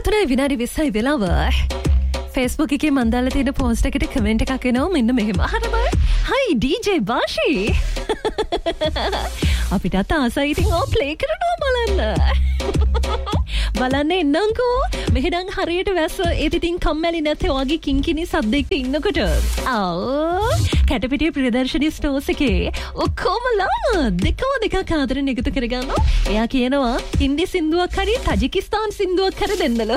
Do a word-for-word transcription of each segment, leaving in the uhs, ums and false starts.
තුනයි විනාඩි විස්සයි වෙලාව. Facebook එකේ මන් දාලා තියෙන පෝස්ට් එකට කමෙන්ට් එකක් එනවා මෙන්න මෙහෙම. හරිද? හයි ඩීජේ බාෂි. අපිට ආසයි ඉතින් ඕ ප්ලේ කරනවා බලන්න. බලන්න එන්නම්කෝ. මෙහෙනම් හරියට වැස්ස ඒත් ඉතින් කම්මැලි නැතේ වගේ කිංකිණි සද්දෙක ඉන්නකොට. ආ කැටපිටිය ප්‍රදර්ශනී ස්ටෝර්ස් එකේ ඔක්කොම ලා දෙකම දෙකක් ආදරෙන් එකතු කරගන්නවා. එයා කියනවා හින්දි සින්දුවක් හරි තාජිකිස්තාන් සින්දුවක් හරි දෙන්නලු.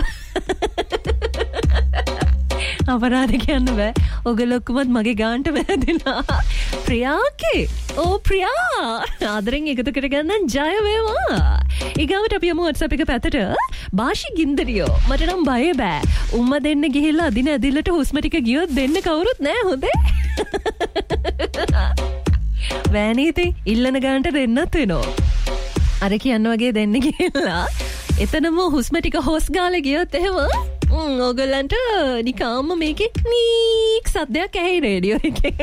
අපරාධ කියන්න බෑ. ඔගොල්ලෝ ඔක්කොමත් මගේ ගානට වැදිනා. ප්‍රියාකේ. ඕ ප්‍රියා. ආදරෙන් එකතු කරගන්න ජය වේවා. ඊගාවට අපි යමු WhatsApp එක පැත්තට. බාෂි ගින්දරියෝ. මට නම් බය බෑ. උම්ම දෙන්න ගිහිල්ලා අදින ඇදිල්ලට හුස්ම ටික ගියොත් දෙන්න කවුරුත් නෑ හොඳේ. වෑනීති ඉල්ලන ගානට දෙන්නත් වෙනවා. අර කියන්න වගේ දෙන්න ගිහිල්ලා එතනම හුස්ම ටික හොස් ගාලා ගියොත් එහෙම ඕගොල්ලන්ට නිකාම්ම මේකේ නීක් සද්දයක් ඇහි රේඩියෝ එකේ.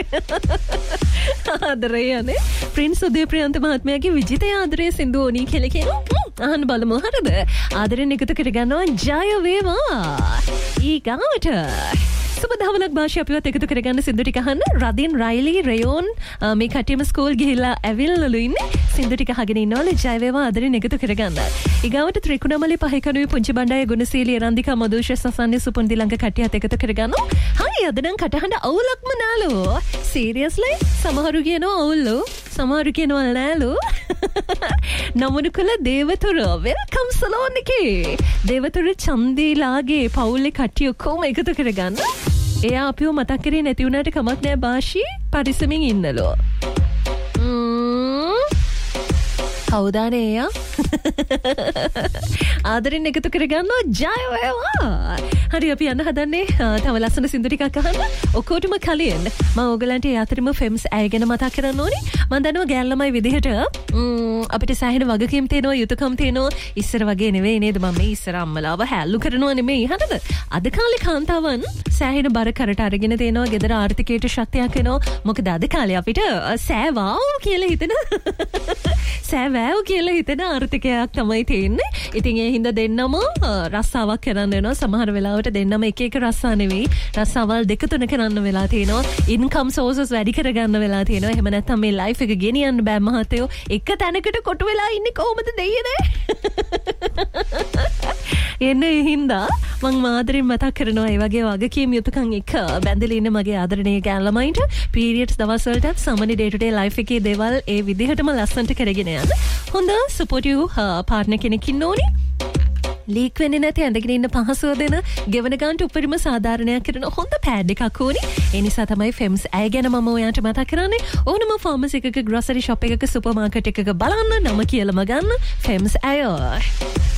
ආදරේ යන්නේ ප්‍රින්ස් උදේ ප්‍රියන්ත මහත්මයාගේ විජිත ආදරේ සින්දු ඕනි කියලා කියනවා. අහන්න බලමු හරිද? ආදරෙන් එකතු කරගන්නවා ජය වේවා. ඊගාවට සුබ දවල්ක් භාෂා අපිවත් එකතු කරගන්න සින්දු ටික අහන්න. රදින් රයිලි රයෝන් මේ කටියම ස්කූල් ගිහිල්ලා ඇවිල්ලාලු ඉන්නේ. සින්දු ටික අහගෙන ඉන්නවලු ජය වේවා ආදරෙන් එකතු කරගන්න. ඊගාවට ත්‍රිකුණාමලි පහේකණුවේ පුංචි බණ්ඩායේ ගුණසීලී රන්දිකා මදුෂ සසන්නේ සුපුන්දි ලංක කටියත් එකතු කරගන්නවා. හරි අද නම් කටහඬ අවුලක්ම නාලු. සීරියස්ලි සමහරු කියනවා අවුල්ලු. සමහරු කියනවා නෑලු. නමුනුකල දේවතුර වෙල්කම් සලෝන් එකේ. දේවතුර චන්දීලාගේ පවුලේ කට්ටිය ඔක්කොම එකතු කරගන්න. එයා අපිව මතක් කරේ නැති වුණාට කමක් නෑ බාෂි පරිස්සමින් ඉන්නලු. කවුදානේ එයා? ආදරෙන් එකතු කරගන්නවා ජය වේවා. හරි අපි යන්න හදන්නේ තව ලස්සන සින්දු ටිකක් අහන්න. ඔක්කොටම කලින් මම ඕගලන්ට ඒ අතරම ෆෙම්ස් ඇය ගැන මතක් කරන්න ඕනේ. මම දන්නවා ගෑල්ලමයි විදිහට අපිට සෑහෙන වගකීම් තියෙනවා යුතුයකම් තියෙනවා. ඉස්සර වගේ නෙවෙයි නේද මම මේ ඉස්සර අම්මලාව හැල්ලු කරනවා නෙමෙයි හරිද? අද කාලේ කාන්තාවන් සෑහෙන බර කරට අරගෙන තියෙනවා. ගෙදර ආර්ථිකයට ශක්තියක් එනවා. මොකද අද කාලේ අපිට සෑවාව් කියලා හිතෙන සෑවෑව් කියලා හිතෙන ආර්ථිකයක් තමයි තියෙන්නේ. ඉතින් ඒ හින්දා දෙන්නම රස්සාවක් කරන්න වෙනවා. සමහර වෙලාවට දෙන්නම එක එක රස්සා නෙවෙයි රස්සාවල් දෙක තුන කරන්න වෙලා තියෙනවා. ඉන්කම් සෝසස් වැඩි කරගන්න වෙලා තියෙනවා. එහෙම නැත්නම් මේ ලයිෆ් එක ගෙනියන්න බෑ මහත්තයෝ. එක තැනකට කොටු වෙලා ඉන්නේ කොහොමද දෙයියනේ? එන්නේ හින්දා මං මාදරින් මතක් කරනවා ඒ වගේ වගකීම් යුතුයකම් එක බැඳලා ඉන්න මගේ ආදරණීය ගෑල්ලමයින්ට පීරියඩ්ස් දවස් වලටත් සමනි ඩේ ටු ඩේ ලයිෆ් එකේ දේවල් ඒ විදිහටම ලස්සනට කරගෙන යන්න. හොඳ සපෝටිව් පාර්ට්නර් කෙනෙක් ඉන්න ඕනේ. ලීක් වෙන්නේ නැති ඇඳගෙන ඉන්න පහසුව දෙන ගෙවන ගන්නට උපරිම සාධාරණයක් කරන හොඳ පෑඩ් එකක් ඕනේ. ඒ නිසා තමයි ෆෙම්ස් ඇය ගැන මම ඔයාලට මතක් කරන්නේ. ඕනම ෆාමසි එකක ග්‍රොසරි ෂොප් එකක සුපර් මාකට් එකක බලන්න නම කියලාම ගන්න ෆෙම්ස් ඇය.